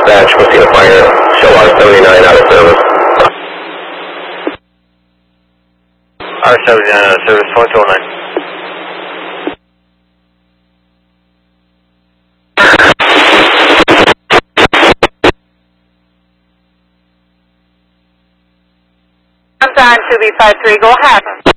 dispatch, Messina Fire, show R79 out of service. R79 out of service, 409. I'm on 2B53, go ahead.